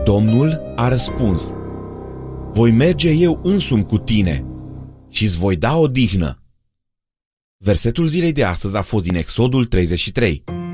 Domnul a răspuns: voi merge eu însumi cu tine și îți voi da odihnă. Versetul zilei de astăzi a fost din Exodul 33.